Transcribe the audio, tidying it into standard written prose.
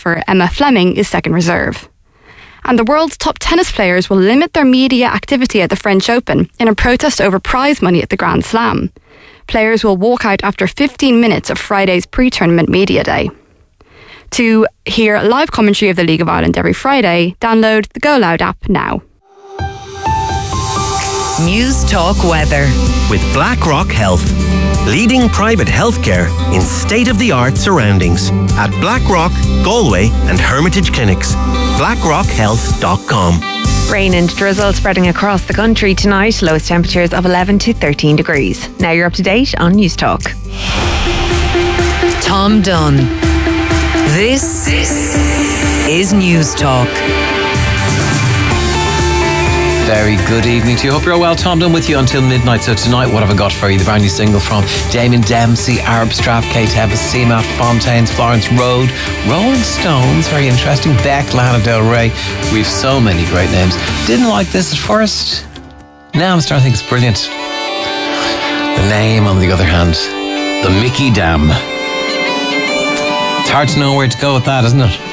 golfer Emma Fleming is second reserve. And the world's top tennis players will limit their media activity at the French Open in a protest over prize money at the Grand Slam. Players will walk out after 15 minutes of Friday's pre-tournament media day. To hear live commentary of the League of Ireland every Friday, download the Go Loud app now. News Talk Weather. With BlackRock Health. Leading private healthcare in state-of-the-art surroundings. At BlackRock, Galway and Hermitage Clinics. BlackRockHealth.com. Rain and drizzle spreading across the country tonight. Lowest temperatures of 11 to 13 degrees. Now you're up to date on News Talk. Tom Dunn. This is News Talk. Very good evening to you. Hope you're all well. Tom Dunn with you until midnight. So tonight, what have I got for you? The brand new single from Damien Dempsey, Arab Strap, Kate Tempest, CMAT, Fontaines, Florence Road, Rolling Stones, very interesting, Beck, Lana Del Rey. We've so many great names. Didn't like this at first. Now I'm starting to think it's brilliant. The Name, on the other hand, the Mickey Dam. It's hard to know where to go with that, isn't it?